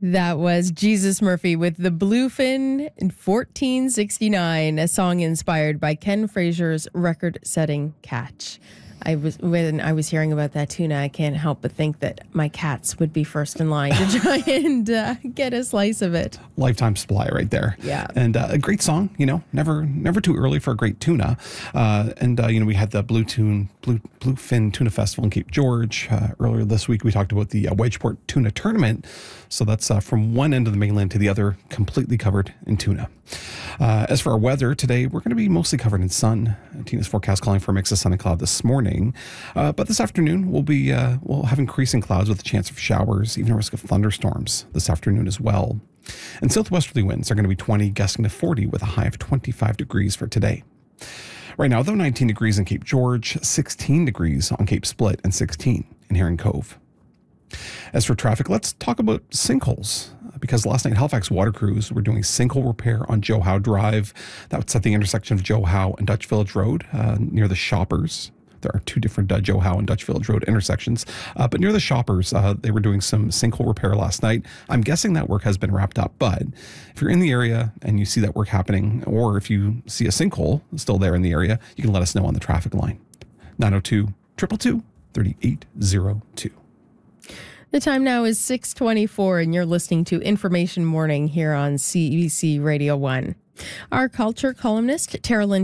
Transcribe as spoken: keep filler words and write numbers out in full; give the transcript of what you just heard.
That was Jesus Murphy with the Bluefin in fourteen sixty-nine, a song inspired by Ken Fraser's record-setting catch. I was when I was hearing about that tuna, I can't help but think that my cats would be first in line to try and uh, get a slice of it. Lifetime supply right there. Yeah. And uh, a great song, you know, never never too early for a great tuna. Uh, and, uh, you know, we had the Blue Tune, Blue Bluefin Tuna Festival in Cape George. Uh, earlier this week, we talked about the uh, Wedgeport Tuna Tournament. So that's uh, from one end of the mainland to the other, completely covered in tuna. Uh, as for our weather, today we're going to be mostly covered in sun. Tina's forecast calling for a mix of sun and cloud this morning. Uh, but this afternoon, we'll be uh, we'll have increasing clouds with a chance of showers, even a risk of thunderstorms this afternoon as well. And southwesterly winds are going to be twenty, gusting to forty with a high of twenty-five degrees for today. Right now, though, nineteen degrees in Cape George, sixteen degrees on Cape Split, and sixteen in Heron Cove. As for traffic, let's talk about sinkholes, because last night Halifax water crews were doing sinkhole repair on Joe Howe Drive. That's at the intersection of Joe Howe and Dutch Village Road uh, near the Shoppers. There are two different uh, Joe Howe and Dutch Village Road intersections, uh, but near the Shoppers, uh, they were doing some sinkhole repair last night. I'm guessing that work has been wrapped up, but if you're in the area and you see that work happening, or if you see a sinkhole still there in the area, you can let us know on the traffic line. nine oh two, two two two, three eight oh two. The time now is six twenty-four, and you're listening to Information Morning here on C B C Radio one. Our culture columnist, Tara Lynn